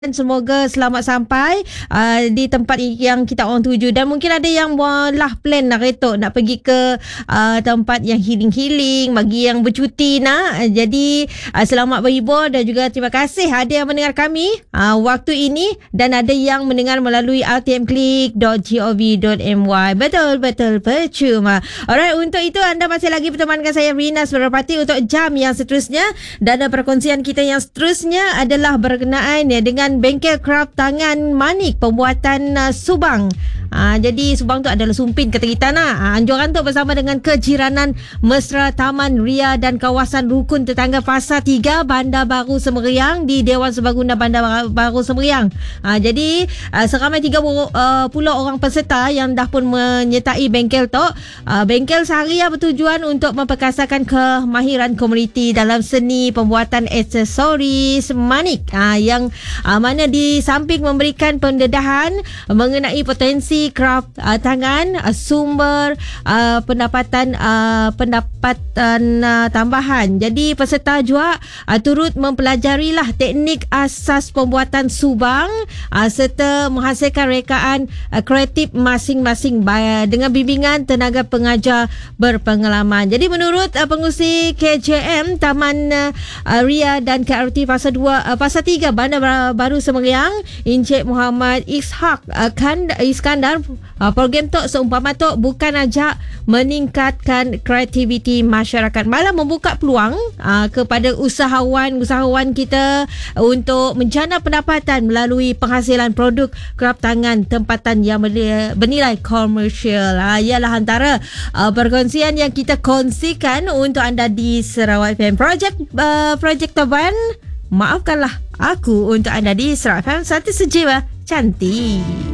Semoga selamat sampai di tempat yang kita orang tuju. Dan mungkin ada yang lah plan nak retok nak pergi ke tempat yang healing-healing, bagi yang bercuti nak. Jadi selamat berhibur dan juga terima kasih ada yang mendengar kami waktu ini dan ada yang mendengar melalui rtmclick.gov.my. Betul percuma. Alright, untuk itu anda masih lagi bertemankan saya Rina Subrapati untuk jam yang seterusnya, dan perkongsian kita yang seterusnya adalah berkenaan dengan bengkel kraft tangan Manik pembuatan Subang. Jadi Subang tu adalah Sumpin kata kita nak. Anjuran tu bersama dengan Kejiranan Mesra Taman Ria dan kawasan rukun tetangga Fasa 3 Bandar Baru Semeriang di Dewan Serbaguna Bandar Baru Semeriang. Jadi seramai 30 orang peserta yang dah pun menyertai bengkel tu. Bengkel Saria bertujuan untuk memperkasakan kemahiran komuniti dalam seni pembuatan aksesoris Manik, yang mana di samping memberikan pendedahan mengenai potensi kraft tangan, sumber pendapatan tambahan. Jadi peserta juga turut mempelajarilah teknik asas pembuatan subang serta menghasilkan rekaan kreatif masing-masing dengan bimbingan tenaga pengajar berpengalaman. Jadi menurut pengurusi KJM Taman Ria dan KRT Fasa 3 Bandar Baru Semeriang, Encik Muhammad Ishak Iskandar, program tu seumpama tu bukan ajak meningkatkan kreativiti masyarakat, malah membuka peluang kepada usahawan kita untuk menjana pendapatan melalui penghasilan produk kraft tangan tempatan yang bernilai komersial. Ialah antara perkongsian yang kita kongsikan untuk anda di Sarawak FM. Projek Taban, maafkanlah aku untuk anda di Sarawak FM. Satu sejiwa cantik.